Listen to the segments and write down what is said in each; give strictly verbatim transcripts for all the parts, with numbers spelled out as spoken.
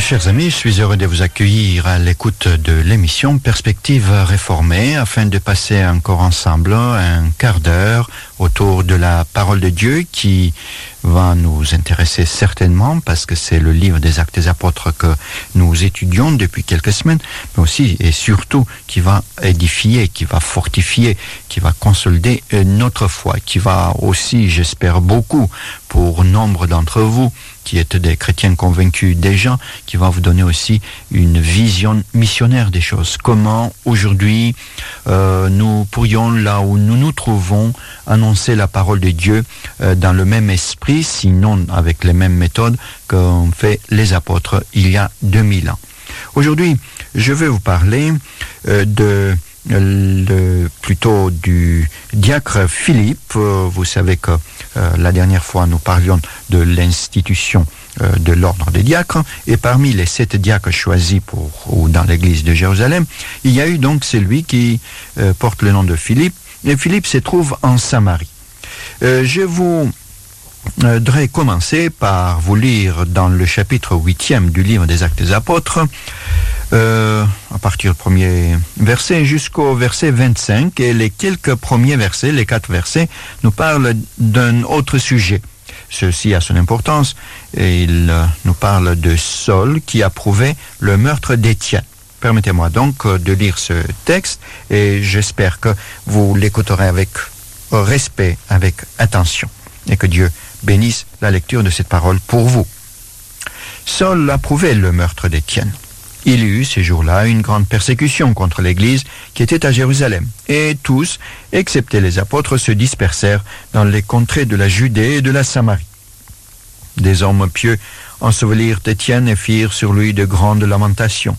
Chers amis, je suis heureux de vous accueillir à l'écoute de l'émission Perspective réformée afin de passer encore ensemble un quart d'heure autour de la parole de Dieu qui va nous intéresser certainement parce que c'est le livre des Actes des Apôtres que nous étudions depuis quelques semaines, mais aussi et surtout qui va édifier, qui va fortifier, qui va consolider notre foi, qui va aussi, j'espère beaucoup, pour nombre d'entre vous, qui êtes des chrétiens convaincus déjà, qui va vous donner aussi une vision missionnaire des choses. Comment aujourd'hui euh, nous pourrions, là où nous nous trouvons, annoncer la parole de Dieu euh, dans le même esprit, sinon avec les mêmes méthodes qu'ont fait les apôtres il y a deux mille ans. Aujourd'hui, je vais vous parler euh, de le, plutôt du diacre Philippe. Euh, vous savez que euh, la dernière fois nous parlions de l'institution euh, de l'ordre des diacres, et parmi les sept diacres choisis pour ou dans l'église de Jérusalem, il y a eu donc celui qui euh, porte le nom de Philippe, et Philippe se trouve en Samarie. Euh, je vous euh, voudrais commencer par vous lire dans le chapitre huitième du livre des Actes des Apôtres, Euh, à partir du premier verset jusqu'au verset vingt-cinq, et les quelques premiers versets, les quatre versets, nous parlent d'un autre sujet. Ceci a son importance, et il euh, nous parle de Saul qui approuvait le meurtre d'Étienne. Permettez-moi donc de lire ce texte, et j'espère que vous l'écouterez avec respect, avec attention, et que Dieu bénisse la lecture de cette parole pour vous. Saul approuvait le meurtre d'Étienne. Il y eut ces jours-là une grande persécution contre l'Église qui était à Jérusalem, et tous, excepté les apôtres, se dispersèrent dans les contrées de la Judée et de la Samarie. Des hommes pieux ensevelirent Étienne et firent sur lui de grandes lamentations.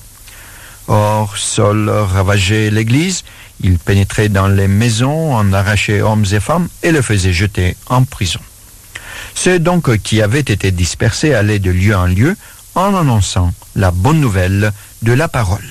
Or, Saul ravageait l'Église, il pénétrait dans les maisons, en arrachait hommes et femmes et le faisait jeter en prison. Ceux donc qui avaient été dispersés allaient de lieu en lieu, en annonçant la bonne nouvelle de la parole.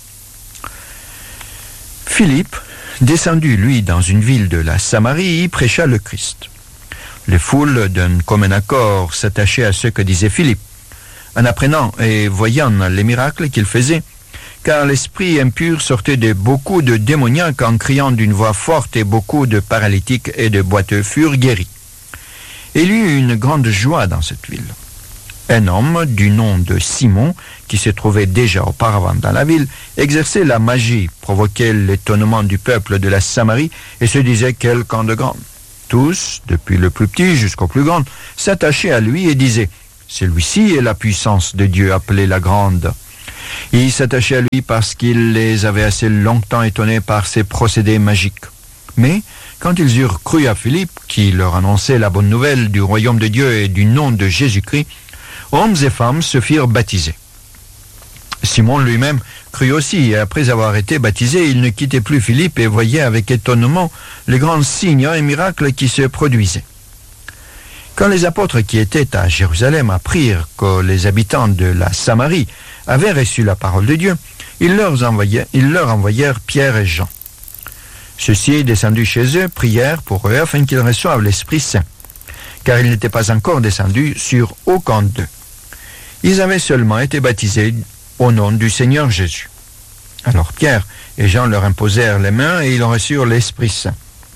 Philippe, descendu, lui, dans une ville de la Samarie, y prêcha le Christ. Les foules, d'un commun accord, s'attachaient à ce que disait Philippe, en apprenant et voyant les miracles qu'il faisait, car l'esprit impur sortait de beaucoup de démoniaques en criant d'une voix forte, et beaucoup de paralytiques et de boiteux furent guéris. Il y eut une grande joie dans cette ville. Un homme du nom de Simon, qui se trouvait déjà auparavant dans la ville, exerçait la magie, provoquait l'étonnement du peuple de la Samarie et se disait quelqu'un de grand. Tous, depuis le plus petit jusqu'au plus grand, s'attachaient à lui et disaient « Celui-ci est la puissance de Dieu appelée la grande ». Ils s'attachaient à lui parce qu'il les avait assez longtemps étonnés par ses procédés magiques. Mais quand ils eurent cru à Philippe, qui leur annonçait la bonne nouvelle du royaume de Dieu et du nom de Jésus-Christ, hommes et femmes se firent baptiser. Simon lui-même crut aussi, et après avoir été baptisé, il ne quittait plus Philippe et voyait avec étonnement les grands signes et miracles qui se produisaient. Quand les apôtres qui étaient à Jérusalem apprirent que les habitants de la Samarie avaient reçu la parole de Dieu, ils leur envoyèrent, ils leur envoyèrent Pierre et Jean. Ceux-ci, descendus chez eux, prièrent pour eux afin qu'ils reçoivent l'Esprit Saint, car il n'était pas encore descendu sur aucun d'eux. Ils avaient seulement été baptisés au nom du Seigneur Jésus. Alors Pierre et Jean leur imposèrent les mains et ils reçurent l'Esprit Saint.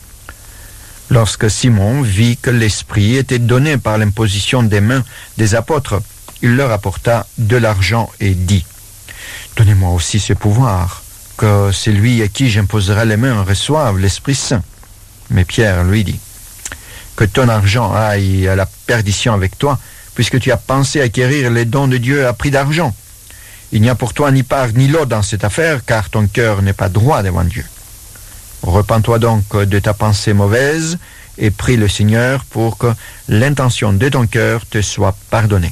Lorsque Simon vit que l'Esprit était donné par l'imposition des mains des apôtres, il leur apporta de l'argent et dit « Donnez-moi aussi ce pouvoir, que celui à qui j'imposerai les mains reçoive l'Esprit Saint. » Mais Pierre lui dit « Que ton argent aille à la perdition avec toi, puisque tu as pensé acquérir les dons de Dieu à prix d'argent. Il n'y a pour toi ni part ni lot dans cette affaire, car ton cœur n'est pas droit devant Dieu. Repens-toi donc de ta pensée mauvaise et prie le Seigneur pour que l'intention de ton cœur te soit pardonnée.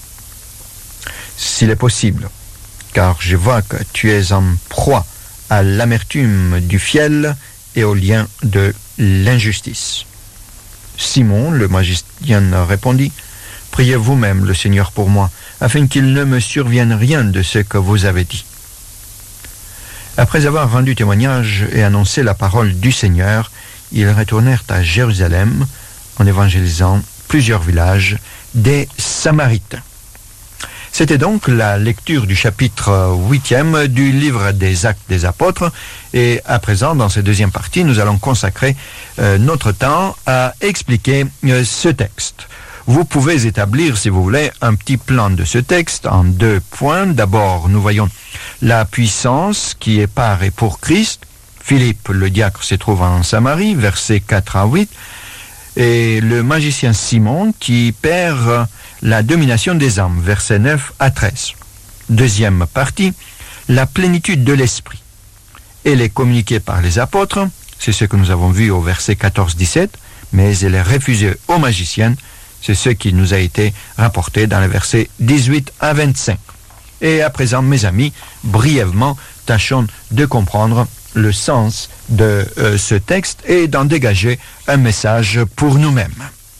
S'il est possible, car je vois que tu es en proie à l'amertume du fiel et au lien de l'injustice. » Simon, le magicien, répondit « Priez vous-même le Seigneur pour moi, afin qu'il ne me survienne rien de ce que vous avez dit. » Après avoir rendu témoignage et annoncé la parole du Seigneur, ils retournèrent à Jérusalem en évangélisant plusieurs villages des Samaritains. C'était donc la lecture du chapitre huitième du livre des Actes des Apôtres. Et à présent, dans cette deuxième partie, nous allons consacrer euh, notre temps à expliquer euh, ce texte. Vous pouvez établir, si vous voulez, un petit plan de ce texte en deux points. D'abord, nous voyons la puissance qui est par et pour Christ. Philippe, le diacre, se trouve en Samarie, versets quatre à huit. Et le magicien Simon qui perd la domination des âmes, versets neuf à treize. Deuxième partie, la plénitude de l'esprit. Elle est communiquée par les apôtres, c'est ce que nous avons vu au verset quatorze à dix-sept, mais elle est refusée aux magiciens, c'est ce qui nous a été rapporté dans les versets dix-huit à vingt-cinq. Et à présent, mes amis, brièvement, tâchons de comprendre le sens de euh, ce texte et d'en dégager un message pour nous-mêmes.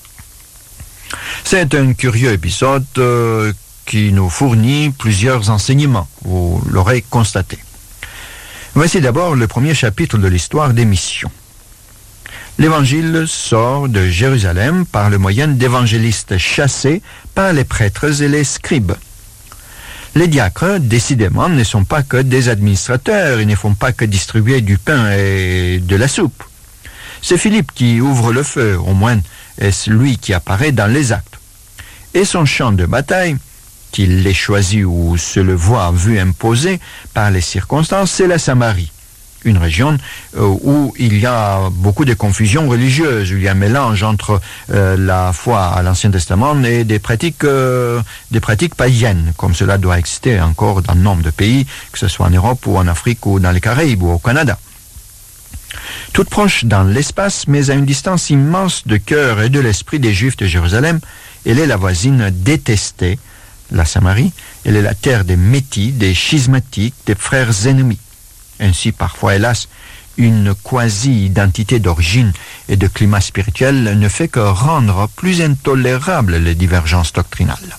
C'est un curieux épisode euh, qui nous fournit plusieurs enseignements, vous l'aurez constaté. Voici d'abord le premier chapitre de l'histoire des missions. L'Évangile sort de Jérusalem par le moyen d'évangélistes chassés par les prêtres et les scribes. Les diacres, décidément, ne sont pas que des administrateurs, ils ne font pas que distribuer du pain et de la soupe. C'est Philippe qui ouvre le feu, au moins est-ce lui qui apparaît dans les actes. Et son champ de bataille, qu'il l'ait choisi ou se le voit vu imposé par les circonstances, c'est la Samarie. Une région euh, où il y a beaucoup de confusion religieuse, où il y a un mélange entre euh, la foi à l'Ancien Testament et des pratiques, euh, des pratiques païennes, comme cela doit exister encore dans nombre de pays, que ce soit en Europe ou en Afrique ou dans les Caraïbes ou au Canada. Toute proche dans l'espace, mais à une distance immense de cœur et de l'esprit des Juifs de Jérusalem, elle est la voisine détestée, la Samarie, elle est la terre des Métis, des schismatiques, des frères ennemis. Ainsi, parfois, hélas, une quasi-identité d'origine et de climat spirituel ne fait que rendre plus intolérables les divergences doctrinales.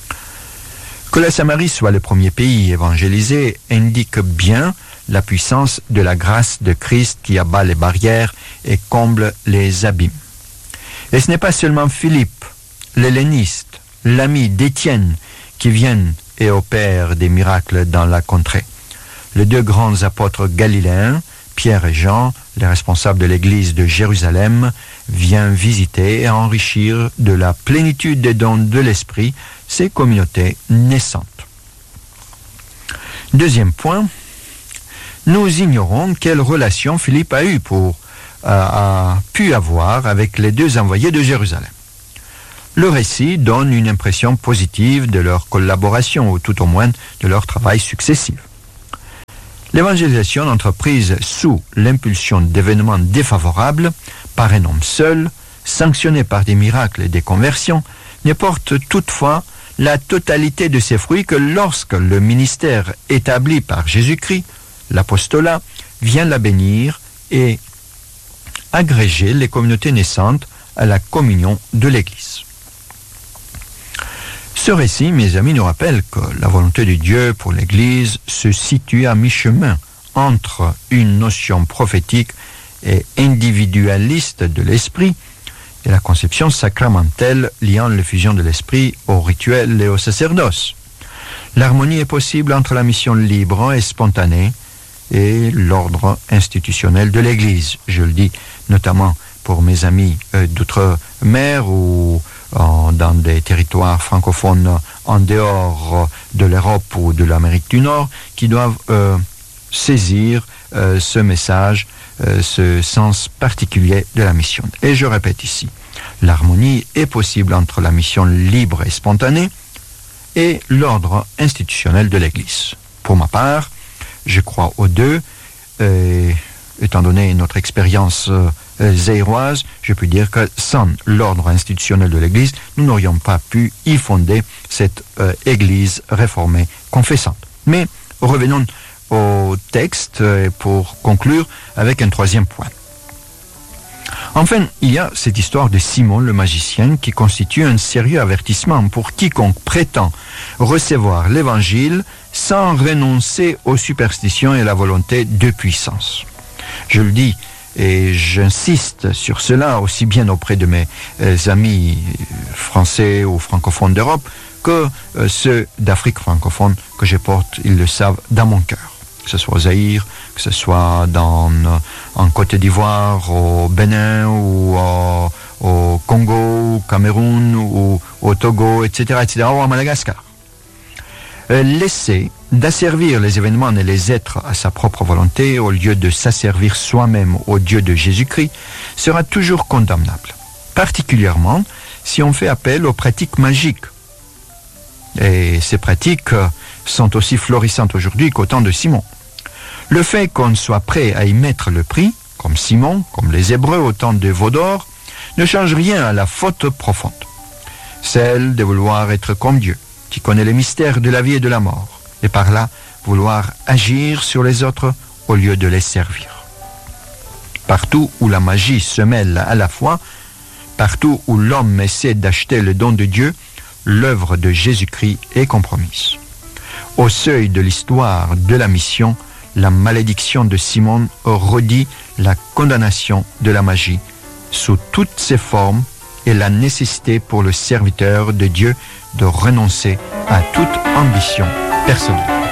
Que la Samarie soit le premier pays évangélisé indique bien la puissance de la grâce de Christ qui abat les barrières et comble les abîmes. Et ce n'est pas seulement Philippe, l'helléniste, l'ami d'Étienne, qui viennent et opèrent des miracles dans la contrée. Les deux grands apôtres galiléens, Pierre et Jean, les responsables de l'église de Jérusalem, viennent visiter et enrichir de la plénitude des dons de l'esprit ces communautés naissantes. Deuxième point, nous ignorons quelle relation Philippe a eu pour, euh, a pu avoir avec les deux envoyés de Jérusalem. Le récit donne une impression positive de leur collaboration, ou tout au moins de leur travail successif. L'évangélisation entreprise sous l'impulsion d'événements défavorables, par un homme seul, sanctionné par des miracles et des conversions, ne porte toutefois la totalité de ses fruits que lorsque le ministère établi par Jésus-Christ, l'apostolat, vient la bénir et agréger les communautés naissantes à la communion de l'Église. Ce récit, mes amis, nous rappelle que la volonté de Dieu pour l'Église se situe à mi-chemin entre une notion prophétique et individualiste de l'esprit et la conception sacramentelle liant l'effusion de l'esprit au rituel et au sacerdoce. L'harmonie est possible entre la mission libre et spontanée et l'ordre institutionnel de l'Église. Je le dis notamment pour mes amis euh, d'outre-mer ou en, dans des territoires francophones en dehors de l'Europe ou de l'Amérique du Nord, qui doivent euh, saisir euh, ce message, euh, ce sens particulier de la mission. Et je répète ici, l'harmonie est possible entre la mission libre et spontanée et l'ordre institutionnel de l'Église. Pour ma part, je crois aux deux, euh, étant donné notre expérience euh, zéroise, je peux dire que sans l'ordre institutionnel de l'Église, nous n'aurions pas pu y fonder cette euh, Église réformée confessante. Mais revenons au texte euh, pour conclure avec un troisième point. Enfin, il y a cette histoire de Simon le magicien qui constitue un sérieux avertissement pour quiconque prétend recevoir l'Évangile sans renoncer aux superstitions et à la volonté de puissance. Je le dis Et j'insiste sur cela aussi bien auprès de mes euh, amis français ou francophones d'Europe que euh, ceux d'Afrique francophone que je porte, ils le savent, dans mon cœur. Que ce soit au Zaïre, que ce soit dans, euh, en Côte d'Ivoire, au Bénin ou au, au Congo, au Cameroun ou au Togo, et cetera, et cetera, ou à Madagascar. Euh, laisser d'asservir les événements et les êtres à sa propre volonté au lieu de s'asservir soi-même au Dieu de Jésus-Christ sera toujours condamnable, particulièrement si on fait appel aux pratiques magiques. Et ces pratiques sont aussi florissantes aujourd'hui qu'au temps de Simon. Le fait qu'on soit prêt à y mettre le prix, comme Simon, comme les Hébreux au temps de veau d'or, ne change rien à la faute profonde, celle de vouloir être comme Dieu, qui connaît les mystères de la vie et de la mort, et par là vouloir agir sur les autres au lieu de les servir. Partout où la magie se mêle à la foi, partout où l'homme essaie d'acheter le don de Dieu, l'œuvre de Jésus-Christ est compromise. Au seuil de l'histoire de la mission, la malédiction de Simon redit la condamnation de la magie sous toutes ses formes et la nécessité pour le serviteur de Dieu de renoncer à toute ambition personnelle.